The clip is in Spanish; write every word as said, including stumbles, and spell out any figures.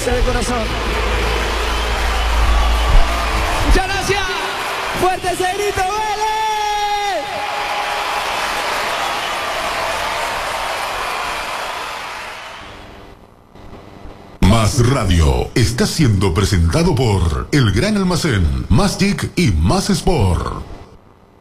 Gracias de corazón. Muchas gracias. Fuerte ese grito, Vélez. Más Radio está siendo presentado por El Gran Almacén, Más T I C y Más Sport.